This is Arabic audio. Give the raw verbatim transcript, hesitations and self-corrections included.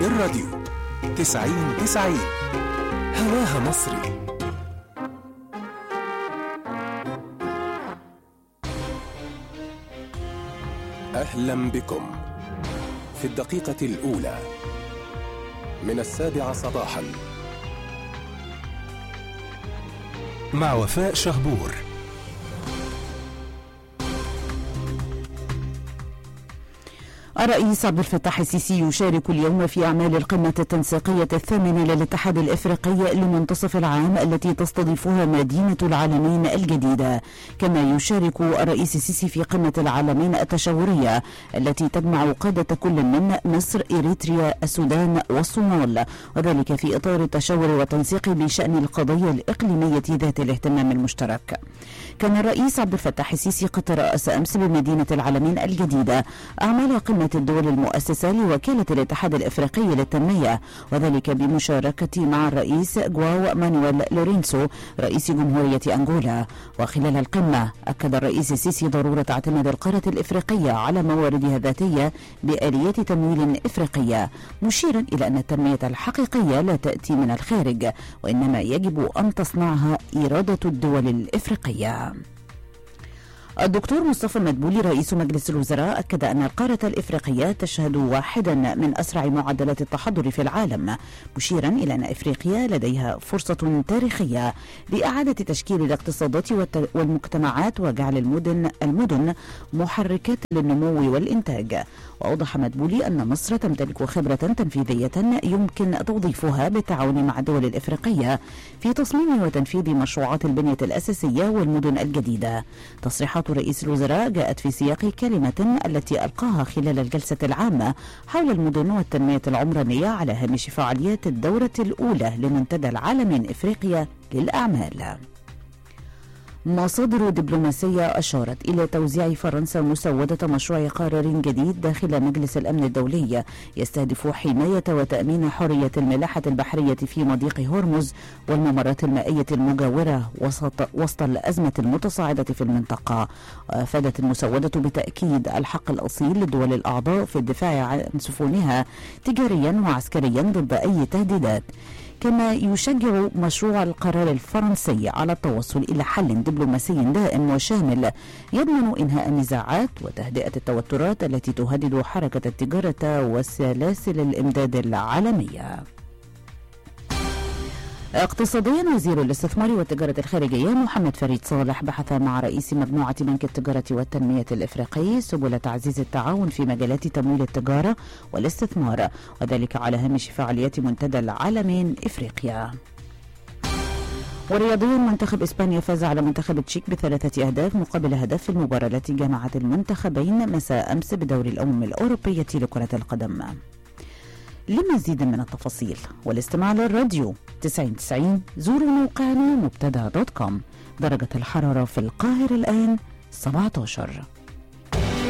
الراديو تسعين تسعين هواها مصري. أهلا بكم في الدقيقة الأولى من السابعة صباحا مع وفاء شهبور. الرئيس عبد الفتاح السيسي يشارك اليوم في أعمال القمة التنسيقية الثامنة للاتحاد الإفريقي لمنتصف العام التي تستضيفها مدينة العالمين الجديدة. كما يشارك الرئيس السيسي في قمة العالمين التشاورية التي تجمع قادة كل من مصر، إريتريا، السودان والصومال، وذلك في إطار التشاور والتنسيق بشأن القضايا الإقليمية ذات الاهتمام المشترك. كان الرئيس عبد الفتاح السيسي قد ترأس أمس بمدينة العالمين الجديدة أعمال قمة الدول المؤسسة لوكالة الاتحاد الإفريقي للتنمية، وذلك بمشاركة مع الرئيس جواو مانويل لورينسو رئيس جمهورية أنغولا. وخلال القمة أكد الرئيس السيسي ضرورة اعتماد القارة الإفريقية على مواردها الذاتية بآليات تمويل إفريقية، مشيرا إلى أن التنمية الحقيقية لا تأتي من الخارج، وإنما يجب أن تصنعها إرادة الدول الإفريقية. الدكتور مصطفى مدبولي رئيس مجلس الوزراء أكد أن القارة الإفريقية تشهد واحدا من أسرع معدلات التحضر في العالم، مشيرا إلى أن إفريقيا لديها فرصة تاريخية لإعادة تشكيل الاقتصادات والمجتمعات وجعل المدن المدن محركات للنمو والإنتاج. وأوضح مدبولي أن مصر تمتلك خبرة تنفيذية يمكن توظيفها بالتعاون مع الدول الإفريقية في تصميم وتنفيذ مشروعات البنية الأساسية والمدن الجديدة. تصريحات رئيس الوزراء جاءت في سياق كلمة التي ألقاها خلال الجلسة العامة حول المدن والتنمية العمرانية على هامش فعاليات الدورة الأولى لمنتدى العالمين إفريقيا للأعمال. مصادر دبلوماسية أشارت إلى توزيع فرنسا مسودة مشروع قرار جديد داخل مجلس الأمن الدولي يستهدف حماية وتأمين حرية الملاحة البحرية في مضيق هرمز والممرات المائية المجاورة وسط, وسط الأزمة المتصاعدة في المنطقة. أفادت المسودة بتأكيد الحق الأصيل للدول الأعضاء في الدفاع عن سفنها تجاريا وعسكريا ضد أي تهديدات. كما يشجع مشروع القرار الفرنسي على التوصل إلى حل دبلوماسي دائم وشامل يضمن إنهاء النزاعات وتهدئة التوترات التي تهدد حركة التجارة وسلاسل الإمداد العالمية. اقتصاديا، وزير الاستثمار والتجارة الخارجية محمد فريد صالح بحث مع رئيس مجموعة بنك التجارة والتنمية الإفريقي سبل تعزيز التعاون في مجالات تمويل التجارة والاستثمار، وذلك على هامش فعاليات منتدى العالمين إفريقيا. ورياضيا، منتخب إسبانيا فاز على منتخب التشيك بثلاثة أهداف مقابل هدف في المباراة التي جمعت المنتخبين مساء أمس بدوري الأمم الأوروبية لكرة القدم. لمزيد من التفاصيل والاستماع للراديو تسعين تسعين زوروا موقعنا مبتدأ دوت كوم. درجة الحرارة في القاهرة الآن سبعة عشر.